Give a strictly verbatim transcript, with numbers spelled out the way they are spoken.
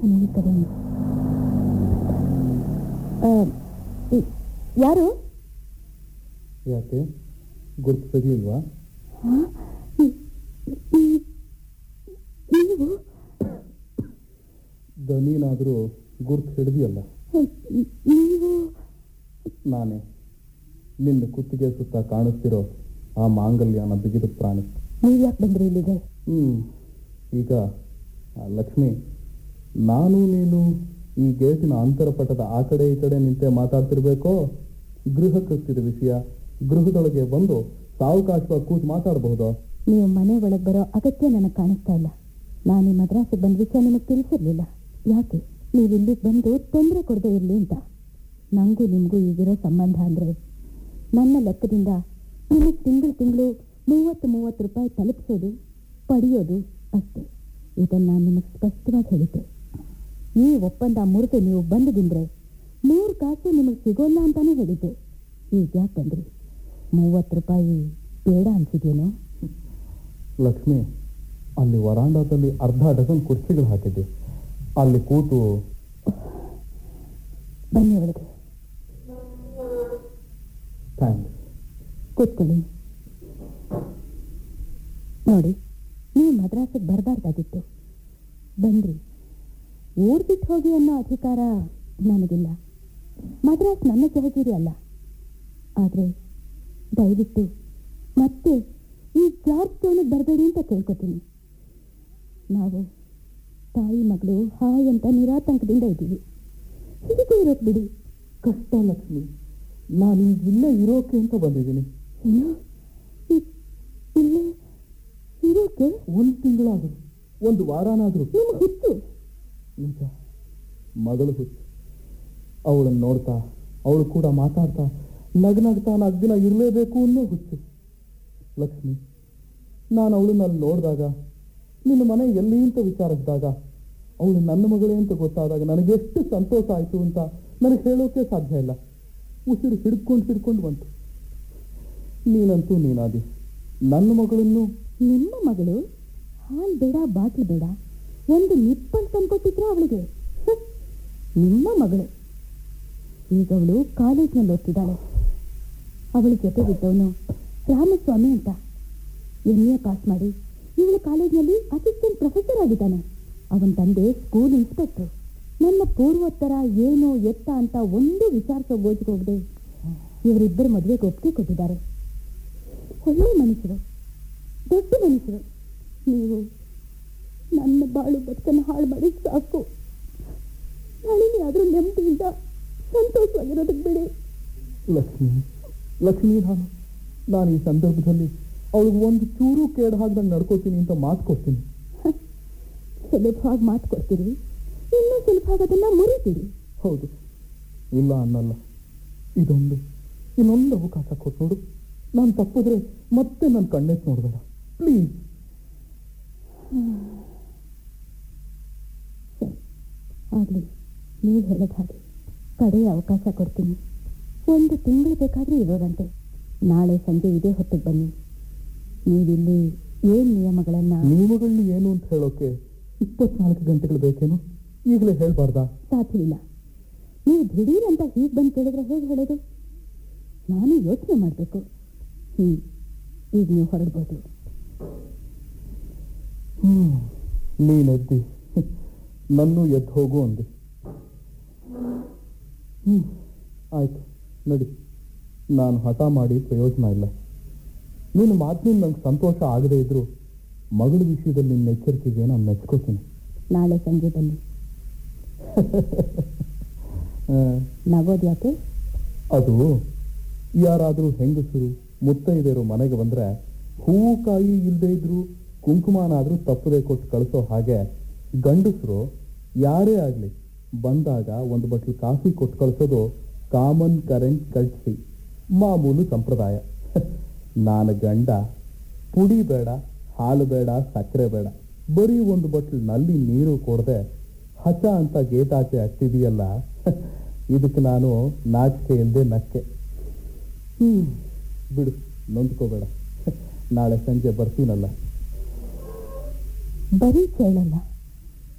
ಈ ಕಡೆ ಯಾರು? ಯಾಕೆ ಗುರ್ತು ಸರಿಯಿಲ್ವಾ? ನೀವು ದನೀನಾದರೂ ಗುರ್ತು ಹಿಡಿದಿಯಲ್ಲ? ನೀವು? ನಾನೇ, ನಿನ್ನ ಕುತ್ತಿಗೆ ಸುತ್ತ ಕಾಣಿಸ್ತಿರೋ ಆ ಮಾಂಗಲ್ಯನ ಬಿಗಿದ ಪ್ರಾಣಿ. ನೀವು ಯಾಕೆ ಬಂದ್ರಿ ಇಲ್ಲಿಗೆ? ಹ್ಮ್ ಈಗ ಲಕ್ಷ್ಮಿ, ನಾನು ನೀನು ಈ ಗೇಟಿನ ಅಂತರಪಟದ ಆ ಕಡೆ ಈ ಕಡೆ ನಿಂತೆ ಮಾತಾಡ್ತಿರ್ಬೇಕೋ, ಗೃಹ ಕೃತ್ಯದ ವಿಷಯ ಗೃಹದೊಳಗೆ ಬಂದು ಸಾವಕಾಶವಾಗಿ ಕೂತು ಮಾತಾಡಬಹುದು? ನೀವು ಮನೆ ಒಳಗೆ ಬರೋ ಅಗತ್ಯ ನನಗೆ ಕಾಣಿಸ್ತಾ ಇಲ್ಲ. ನಾನು ಈ ಮದ್ರಾಸಿಗೆ ಬಂದ ವಿಷಯ ನಿಮಗೆ ತಿಳಿಸಿರ್ಲಿಲ್ಲ. ಯಾಕೆ ನೀವು ಇಲ್ಲಿಗೆ ಬಂದು ತೊಂದರೆ ಕೊಡದೆ ಇರಲಿ ಅಂತ. ನನಗೂ ನಿಮಗೂ ಈಗಿರೋ ಸಂಬಂಧ ಅಂದರೆ ನನ್ನ ಲೆಕ್ಕದಿಂದ ನಿಮಗೆ ತಿಂಗಳು ತಿಂಗಳು ಮೂವತ್ತು ಮೂವತ್ತು ರೂಪಾಯಿ ತಲುಪಿಸೋದು ಪಡೆಯೋದು ಅಷ್ಟೇ. ಇದನ್ನು ನಾನು ನಿಮಗೆ ಸ್ಪಷ್ಟವಾಗಿ ಹೇಳಿದ್ದೆ. ಈ ಒಪ್ಪಂದ ಮುರಿದು ನೀವು ಬಂದದಿಂದ್ರೆ ಮೂರು ಕಾಸು ನಿಮಗೆ ಸಿಗೋಲ್ಲ ಅಂತಾನೂ ಹೇಳಿದ್ದೆ. ಈಗ ಯಾಕೆ ಬಂದ್ರಿ? ಮೂವತ್ತು ರೂಪಾಯಿ ಬೇಡ ಅನ್ಸಿದೇನೋ? ಲಕ್ಷ್ಮಿ, ಅಲ್ಲಿ ವರಾಂಡಾದಲ್ಲಿ ಅರ್ಧ ಡಜನ್ ಕುರ್ಚಿಗಳು ಹಾಕಿದ್ದೆ, ಅಲ್ಲಿ ಕೂತು. ಬನ್ನಿ ಒಳಗೆ. ಥ್ಯಾಂಕ್ಸ್. ಕೂತ್ಕೊಳ್ಳಿ. ನೋಡಿ, ನೀವು ಮದ್ರಾಸಿಗೆ ಬರಬಾರ್ದಾಗಿತ್ತು, ಬಂದ್ರಿ. ಊರ್ ಬಿಟ್ಟು ಹೋಗಿ ಅನ್ನೋ ಅಧಿಕಾರ ನನಗಿಲ್ಲ. ಮದ್ರಾಸ್ ನನ್ನ ಜಹಗೀರಿ ಅಲ್ಲ. ಆದರೆ ದಯವಿಟ್ಟು ಮತ್ತೆ ಈ ಜಾರ್ಜ್ ಟೌನಿಗೆ ಬರಬೇಡಿ ಅಂತ ಕೇಳ್ಕೊತೀನಿ. ನಾವು ತಾಯಿ ಮಗಳು ಹಾಯ್ ಅಂತ ನಿರಾತಂಕದಿಂದ ಇದ್ದೀವಿ. ಹೀಗೆ ಇರೋಕೆ ಬಿಡಿ. ಕಷ್ಟ ಲಕ್ಷ್ಮಿ, ನಾನು ಈಗ ಇಲ್ಲೇ ಇರೋಕೆ ಅಂತ ಬಂದಿದ್ದೀನಿ. ಏನು? ಇಲ್ಲೇ ಇರೋಕೆ? ಒಂದು ತಿಂಗಳಾದರೂ, ಒಂದು ವಾರನಾದರೂ. ನಿಮ್ಮ ಹುಚ್ಚು. ನಿಜ, ಮಗಳು ಹುಚ್ಚು. ಅವಳನ್ನು ನೋಡ್ತಾ, ಅವಳು ಕೂಡ ಮಾತಾಡ್ತಾ, ನಗ್ನಗ್ತಾ ನಾಲ್ಕು ದಿನ ಇರಲೇಬೇಕು ಅನ್ನೋ ಹುಚ್ಚು. ಲಕ್ಷ್ಮಿ, ನಾನು ಅವಳನ್ನ ಅಲ್ಲಿ ನೋಡಿದಾಗ, ನಿನ್ನ ಮನೆ ಎಲ್ಲಿ ಅಂತ ವಿಚಾರಿಸಿದಾಗ, ಅವಳು ನನ್ನ ಮಗಳೇ ಅಂತ ಗೊತ್ತಾದಾಗ ನನಗೆಷ್ಟು ಸಂತೋಷ ಆಯಿತು ಅಂತ ನನಗೆ ಹೇಳೋಕೆ ಸಾಧ್ಯ ಇಲ್ಲ. ಉಸಿರು ಹಿಡ್ಕೊಂಡು ಹಿಡ್ಕೊಂಡು ಬಂತು. ನೀನಂತೂ ನೀನಾದಿ ನನ್ನ ಮಗಳನ್ನು. ನಿಮ್ಮ ಮಗಳು? ಹಾಲು ಬೇಡ, ಬಾಟ್ಲು ಬೇಡ, ಒಂದು ನಿಪ್ಪಲ್ ತಂದ್ಕೊಟ್ಟಿದ್ರ ಅವಳಿಗೆ? ನಿಮ್ಮ ಮಗಳು ಈಗ ಅವಳು ಕಾಲೇಜ್ನಲ್ಲಿ ಓದ್ತಿದ್ದಾಳೆ. ಅವಳ ಜೊತೆಗಿದ್ದವನು ರಾಮಸ್ವಾಮಿ ಅಂತ ಎಂ ಎ ಪಾಸ್ ಮಾಡಿ ಇವಳು ಕಾಲೇಜ್ನಲ್ಲಿ ಅಸಿಸ್ಟೆಂಟ್ ಪ್ರೊಫೆಸರ್ ಆಗಿದ್ದಾನೆ. ಅವನ ತಂದೆ ಸ್ಕೂಲ್ ಇನ್ಸ್ಪೆಕ್ಟರ್. ನನ್ನ ಪೂರ್ವೋತ್ತರ ಏನು ಎತ್ತ ಅಂತ ಒಂದು ವಿಚಾರಿಸೋ ಗೋಜಿಗೆ ಹೋಗದೆ ಇವರಿಬ್ಬರು ಮದುವೆಗೆ ಒಪ್ಪಿಗೆ ಕೊಟ್ಟಿದ್ದಾರೆ. ಒಳ್ಳೆ ಮನುಷ್ಯರು, ದೊಡ್ಡ ಮನುಷ್ಯರು. ನೀವು ನನ್ನ ಬಾಳು ಬದುಕನ್ನು ಹಾಳು ಮಾಡಿ ಸಾಕು. ನಾಳಿನಿ ಆದರೂ ನೆಮ್ಮದಿಯಿಂದ ಸಂತೋಷವಾಗಿರೋದಕ್ಕೆ ಬಿಡಿ. ಲಕ್ಷ್ಮಿ, ಲಕ್ಷ್ಮಿ, ನಾನು ನಾನು ಈ ಸಂದರ್ಭದಲ್ಲಿ ಅವಳಿಗೆ ಒಂದು ಚೂರು ಕೇಡು ಹಾಕ್ದಂಗೆ ನಡ್ಕೋತೀನಿ ಅಂತ ಮಾತು ಕೊಡ್ತೀನಿ. ಸುಲಭವಾಗಿ ಮಾತು ಕೊಡ್ತೀರಿ, ಇನ್ನೂ ಸುಲಭವಾಗಿ ಅದನ್ನ ಮುರಿತೀರಿ. ಹೌದು, ಇಲ್ಲ ಅನ್ನಲ್ಲ. ಇದೊಂದು ಇನ್ನೊಂದು ಅವಕಾಶ ಕೊಟ್ಟು ನೋಡು. ನಾನು ತಪ್ಪಿದ್ರೆ ಮತ್ತೆ ನನ್ನ ಕಣ್ಣೆತ್ತು ನೋಡಬೇಡ ಪ್ಲೀಸ್. ಆಗಲಿ, ನೀವು ಹೇಳೋದು ಹಾಗೆ. ಕಡೆಯ ಅವಕಾಶ ಕೊಡ್ತೀನಿ. ಒಂದು ತಿಂಗಳು ಬೇಕಾದರೂ ಇರೋದಂತೆ. ನಾಳೆ ಸಂಜೆ ಇದೇ ಹೊತ್ತಿಗೆ ಬನ್ನಿ. ನೀವಿಲ್ಲಿ ಏನು ನಿಯಮಗಳನ್ನು ನಿಯಮಗಳಲ್ಲಿ ಏನು ಅಂತ ಹೇಳೋಕೆ ಇಪ್ಪತ್ನಾಲ್ಕು ಗಂಟೆಗಳು ಬೇಕೇನು? ಈಗಲೇ ಹೇಳ್ಬಾರ್ದಾ? ಸಾಧ್ಯವಿಲ್ಲ. ನೀವು ದಿಢೀರ್ ಅಂತ ಹೀಗೆ ಬಂದು ಕೇಳಿದ್ರೆ ಹೇಗೆ ಹೇಳೋದು? ನಾನು ಯೋಚನೆ ಮಾಡಬೇಕು. ಹ್ಞೂ ಈಗ ನೀವು ಹೊರಡ್ಬೋದು. ಹ್ಞೂ ನೀನೆದ್ದಿ ನನ್ನೂ ಎದ್ದು ಹೋಗು ಅಂದೆ. ಹ್ಞೂ ಆಯ್ತು, ನಡಿ. ನಾನು ಹಠ ಮಾಡಿ ಪ್ರಯೋಜನ ಇಲ್ಲ. ನೀನು ಮಾತಿನಿಂದ ನಂಗೆ ಸಂತೋಷ ಆಗದೇ ಇದ್ರು ಮಗಳ ವಿಷಯದಲ್ಲಿ ನಿನ್ನ ಎಚ್ಚರಿಕೆಗೆ ನಾನು ಮೆಚ್ಕೋತೀನಿ. ನಾಳೆ ಸಂಜೆ ಬನ್ನಿ. ನಗೋದು ಯಾಕೆ? ಅದು ಯಾರಾದರೂ ಹೆಂಗಸರು ಮುತ್ತೈದೆಯರು ಮನೆಗೆ ಬಂದರೆ ಹೂವು ಕಾಯಿ ಇಲ್ಲದೆ ಇದ್ರು ಕುಂಕುಮನಾದರೂ ತಪ್ಪದೆ ಕೊಟ್ಟು ಕಳಿಸೋ ಹಾಗೆ ಗಂಡಸರು ಯಾರೇ ಆಗಲಿ ಬಂದಾಗ ಒಂದು ಬಟ್ಲು ಕಾಫಿ ಕೊಟ್ಟು ಕಳಿಸೋದು ಕಾಮನ್ ಕರೆಂಟ್ ಕಳಿಸಿ ಮಾಮೂಲು ಸಂಪ್ರದಾಯ. ನಾನು ಗಂಡ ಪುಡಿ ಬೇಡ, ಹಾಲು ಬೇಡ, ಸಕ್ಕರೆ ಬೇಡ, ಬರೀ ಒಂದು ಬಟ್ಲು ನಲ್ಲಿ ನೀರು ಕೊಡದೆ ಹಚ ಅಂತ ಗೇಟಾಚೆ ಹಚ್ಚಿದೆಯಲ್ಲ, ಇದಕ್ಕೆ ನಾನು ನಾಚಿಕೆ ಇಲ್ಲದೆ ನಕ್ಕೆ. ಹ್ಞೂ ಬಿಡು, ನೊಂದ್ಕೋಬೇಡ. ನಾಳೆ ಸಂಜೆ ಬರ್ತೀನಲ್ಲ. ಬರೀ ಕೇಳಲ್ಲ,